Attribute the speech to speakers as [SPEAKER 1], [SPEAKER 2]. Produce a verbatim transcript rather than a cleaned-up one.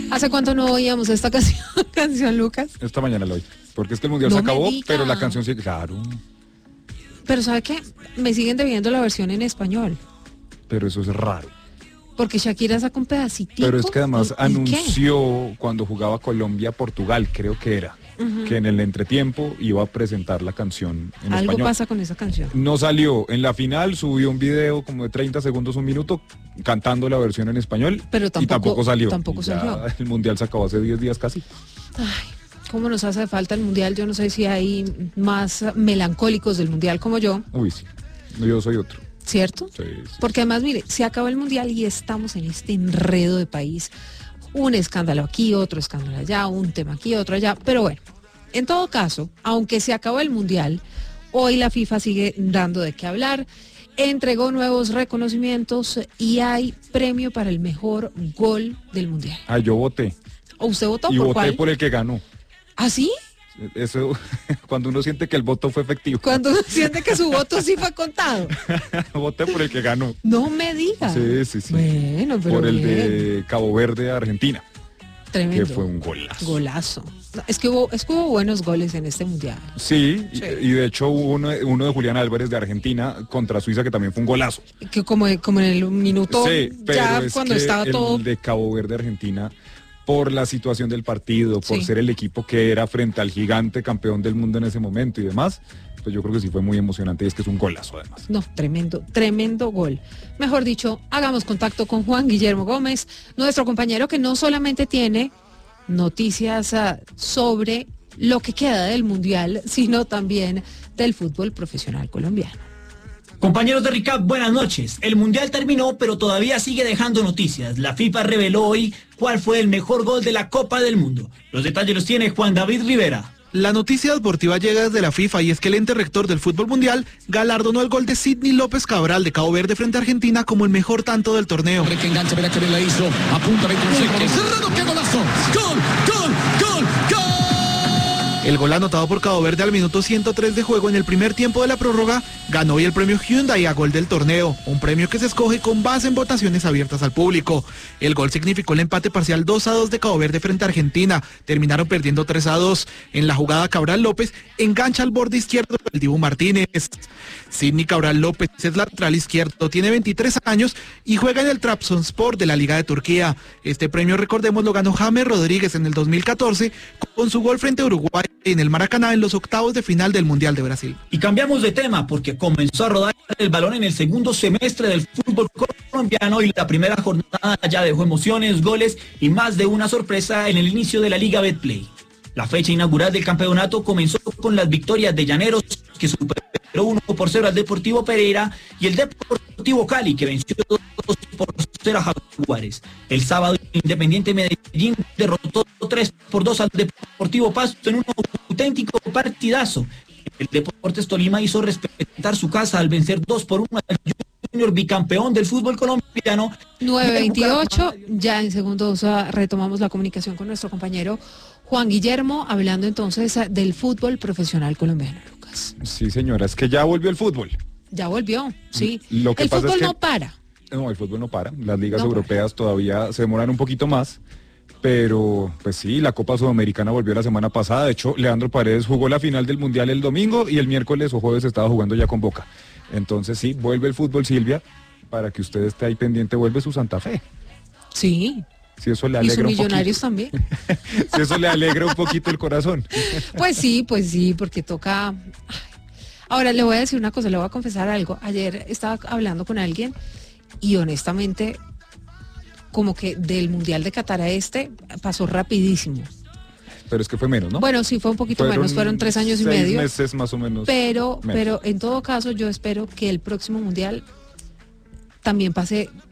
[SPEAKER 1] ¿Hace cuánto no oíamos esta canción, canción Lucas?
[SPEAKER 2] Esta mañana lo oí. Porque es que el mundial
[SPEAKER 1] No
[SPEAKER 2] se acabó,
[SPEAKER 1] diga.
[SPEAKER 2] pero la canción sigue. Claro.
[SPEAKER 1] Pero ¿sabe qué? Me siguen debiendo la versión en español.
[SPEAKER 2] Pero eso es raro.
[SPEAKER 1] Porque Shakira saca un pedacito.
[SPEAKER 2] Pero es que además
[SPEAKER 1] ¿y, y
[SPEAKER 2] anunció
[SPEAKER 1] qué?
[SPEAKER 2] cuando jugaba Colombia-Portugal, creo que era,
[SPEAKER 1] Uh-huh.
[SPEAKER 2] que en el entretiempo iba a presentar la canción en
[SPEAKER 1] Algo
[SPEAKER 2] español.
[SPEAKER 1] pasa con esa canción.
[SPEAKER 2] No salió. En la final subió un video como de treinta segundos, un minuto, cantando la versión en español.
[SPEAKER 1] Pero tampoco,
[SPEAKER 2] y tampoco salió.
[SPEAKER 1] Tampoco
[SPEAKER 2] Y ya
[SPEAKER 1] salió.
[SPEAKER 2] el mundial se acabó hace diez días casi.
[SPEAKER 1] Ay, cómo nos hace falta el mundial. Yo no sé si hay más melancólicos del mundial como yo,
[SPEAKER 2] Uy, sí. Yo soy otro.
[SPEAKER 1] ¿cierto?
[SPEAKER 2] Sí, sí.
[SPEAKER 1] Porque además, mire, se acabó el mundial y estamos en este enredo de país. Un escándalo aquí, otro escándalo allá, un tema aquí, otro allá. Pero bueno, en todo caso, aunque se acabó el mundial, hoy la FIFA sigue dando de qué hablar. Entregó nuevos reconocimientos y hay premio para el mejor gol del mundial.
[SPEAKER 2] Ah, yo voté.
[SPEAKER 1] ¿O usted votó
[SPEAKER 2] Y
[SPEAKER 1] por
[SPEAKER 2] voté
[SPEAKER 1] cuál?
[SPEAKER 2] por el que ganó.
[SPEAKER 1] ¿Ah, sí?
[SPEAKER 2] Eso, cuando uno siente que el voto fue efectivo.
[SPEAKER 1] Cuando uno siente que su voto sí fue contado.
[SPEAKER 2] Voté por el que ganó.
[SPEAKER 1] No me diga.
[SPEAKER 2] Sí, sí, sí.
[SPEAKER 1] Bueno, pero
[SPEAKER 2] por el
[SPEAKER 1] bien.
[SPEAKER 2] de Cabo Verde, Argentina.
[SPEAKER 1] Tremendo.
[SPEAKER 2] Que fue un golazo.
[SPEAKER 1] Golazo. No, es que hubo, es que hubo buenos goles en este mundial.
[SPEAKER 2] Sí,
[SPEAKER 1] Sí.
[SPEAKER 2] Y, y de hecho hubo uno, uno de Julián Álvarez de Argentina contra Suiza que también fue un golazo.
[SPEAKER 1] Que como, como en el minuto
[SPEAKER 2] Sí, pero
[SPEAKER 1] ya
[SPEAKER 2] es
[SPEAKER 1] cuando
[SPEAKER 2] que
[SPEAKER 1] estaba
[SPEAKER 2] el
[SPEAKER 1] todo.
[SPEAKER 2] de Cabo Verde, Argentina, por la situación del partido, por
[SPEAKER 1] Sí.
[SPEAKER 2] ser el equipo que era frente al gigante campeón del mundo en ese momento y demás, pues yo creo que sí fue muy emocionante y es que es un golazo además.
[SPEAKER 1] No, tremendo, tremendo gol. Mejor dicho, hagamos contacto con Juan Guillermo Gómez, nuestro compañero que no solamente tiene noticias uh, sobre lo que queda del mundial, sino también del fútbol profesional colombiano.
[SPEAKER 3] Compañeros de RICAP, buenas noches. El Mundial terminó, pero todavía sigue dejando noticias. La FIFA reveló hoy cuál fue el mejor gol de la Copa del Mundo. Los detalles los tiene Juan David Rivera.
[SPEAKER 4] La noticia deportiva llega desde la FIFA y es que el ente rector del fútbol mundial galardonó el gol de Sidney López Cabral de Cabo Verde frente a Argentina como el mejor tanto del torneo.
[SPEAKER 5] Que engancha, verá que bien la hizo. Apunta, ve con seco. Cerrado, qué golazo. Gol, gol, gol, gol.
[SPEAKER 4] El gol anotado por Cabo Verde al minuto ciento tres de juego en el primer tiempo de la prórroga ganó hoy el premio Hyundai a gol del torneo, un premio que se escoge con base en votaciones abiertas al público. El gol significó el empate parcial dos a dos de Cabo Verde frente a Argentina. Terminaron perdiendo tres a dos. En la jugada Cabral López engancha al borde izquierdo del Dibu Martínez. Sidney Cabral López es lateral izquierdo, tiene veintitrés años y juega en el Trabzonspor de la Liga de Turquía. Este premio, recordemos, lo ganó James Rodríguez en el dos mil catorce con su gol frente a Uruguay en el Maracaná en los octavos de final del Mundial de Brasil.
[SPEAKER 3] Y cambiamos de tema porque comenzó a rodar el balón en el segundo semestre del fútbol colombiano y la primera jornada ya dejó emociones, goles y más de una sorpresa en el inicio de la Liga Betplay. La fecha inaugural del campeonato comenzó con las victorias de Llaneros, que superó uno por cero al Deportivo Pereira, y el Deportivo Cali, que venció dos por cero a Jaguares. El sábado, Independiente Medellín derrotó tres por dos al Deportivo Pasto en un auténtico partidazo. El Deportes Tolima hizo respetar su casa al vencer dos por uno al Junior, bicampeón del fútbol colombiano.
[SPEAKER 1] nueve veintiocho, ya en segundos uh, retomamos la comunicación con nuestro compañero Juan Guillermo, hablando entonces uh, del fútbol profesional colombiano, Lucas.
[SPEAKER 2] Sí, señora, es que ya volvió el fútbol.
[SPEAKER 1] Ya volvió, sí.
[SPEAKER 2] Lo que
[SPEAKER 1] el
[SPEAKER 2] pasa
[SPEAKER 1] fútbol
[SPEAKER 2] es que-
[SPEAKER 1] no para.
[SPEAKER 2] No, el fútbol no para. Las ligas
[SPEAKER 1] No
[SPEAKER 2] europeas todavía se demoran un poquito más. Pero, pues sí, la Copa Sudamericana volvió la semana pasada. De hecho, Leandro Paredes jugó la final del Mundial el domingo y el miércoles o jueves estaba jugando ya con Boca. Entonces sí, vuelve el fútbol, Silvia, para que usted esté ahí pendiente, vuelve su Santa Fe.
[SPEAKER 1] Sí,
[SPEAKER 2] Si eso le
[SPEAKER 1] y sus
[SPEAKER 2] alegra un
[SPEAKER 1] millonarios
[SPEAKER 2] poquito.
[SPEAKER 1] también.
[SPEAKER 2] Si eso le alegra un poquito el corazón.
[SPEAKER 1] Pues sí, pues sí, porque toca... Ay. Ahora le voy a decir una cosa, le voy a confesar algo. Ayer estaba hablando con alguien y honestamente, como que del Mundial de Qatar a este pasó rapidísimo.
[SPEAKER 2] Pero es que fue menos, ¿no?
[SPEAKER 1] Bueno, sí, fue un poquito menos, fueron tres años y
[SPEAKER 2] seis
[SPEAKER 1] medio.
[SPEAKER 2] meses más o menos.
[SPEAKER 1] Pero,
[SPEAKER 2] menos.
[SPEAKER 1] pero en todo caso yo espero que el próximo Mundial también pase